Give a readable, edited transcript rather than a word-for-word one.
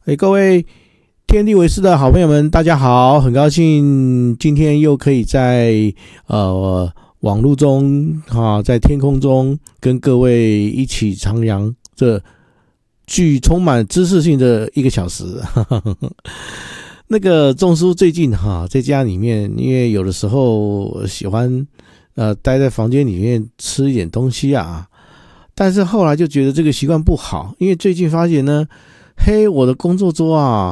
各位天地为师的好朋友们，大家好，很高兴今天又可以在网络中在天空中跟各位一起徜徉这具充满知识性的1个小时。那个仲叔最近在家里面，因为有的时候喜欢待在房间里面吃一点东西啊，但是后来就觉得这个习惯不好，因为最近发现呢，我的工作桌啊